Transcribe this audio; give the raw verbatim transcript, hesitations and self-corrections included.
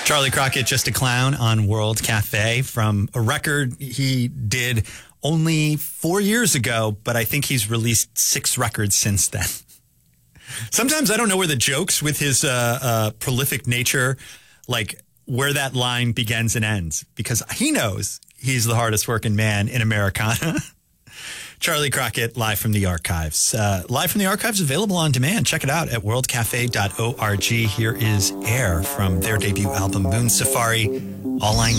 Charlie Crockett, Just a Clown on World Cafe from a record he did only four years ago, but I think he's released six records since then. Sometimes I don't know where the jokes with his uh, uh, prolific nature, like where that line begins and ends, because he knows he's the hardest working man in Americana. Charlie Crockett, live from the archives. Uh, live from the archives, available on demand. Check it out at world cafe dot org. Here is Air from their debut album, Moon Safari. All I